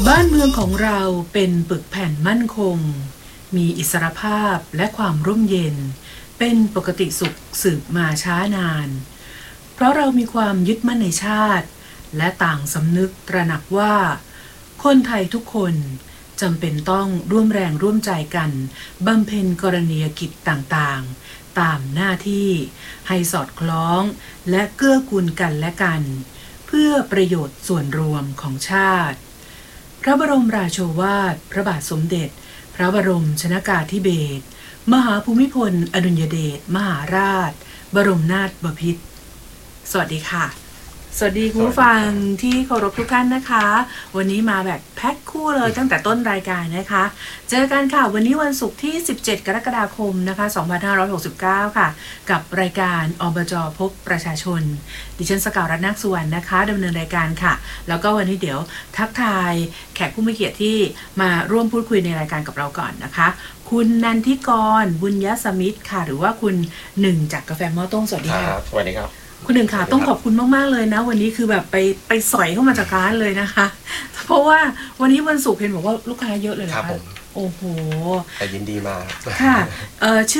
บ้านเมืองของเราเป็นปึกแผ่นมั่นคงมีอิสรภาพและความร่มเย็นเป็นปกติสุขสืบมาช้านานเพราะเรามีความยึดมั่นในชาติและต่างสำนึกตระหนักว่าคนไทยทุกคนจำเป็นต้องร่วมแรงร่วมใจกันบำเพ็ญกรณียกิจต่างๆตามหน้าที่ให้สอดคล้องและเกื้อกูลกันและกันเพื่อประโยชน์ส่วนรวมของชาติพระบรมราโชวาทพระบาทสมเด็จพระบรมชนกาธิเบศรมหาภูมิพลอดุลยเดชมหาราชบรมนาถบพิตรสวัสดีค่ะสวัสดีคุณผู้ฟังที่เคารพทุกท่านนะคะวันนี้มาแบบแพ็คคู่เลยตั้งแต่ต้นรายการนะคะเจอกันค่ะวันนี้วันศุกร์ที่17กรกฎาคมนะคะ2569ค่ะกับรายการอบจ.พบประชาชนดิฉันสกาวรัตน์นาคสุวรรณนะคะดำเนินรายการค่ะแล้วก็วันนี้เดี๋ยวทักทายแขกผู้มีเกียรติที่มาร่วมพูดคุยในรายการกับเราก่อนนะคะคุณนันทิกรบุญยสมิทธิ์ค่ะหรือว่าคุณหนึ่งจากกาแฟหม้อต้มสวัสดีค่ะสวัสดีครับคุณหนึ่งค่ะต้องขอบคุณมากๆเลยนะวันนี้คือแบบไปสอยเข้ามาจากร้านเลยนะคะเพราะว่าวันนี้วันศุกร์เห็นบอกว่าลูกค้าเยอะเลยนะครับผมโอ้โหแต่ยินดีมากค่ะ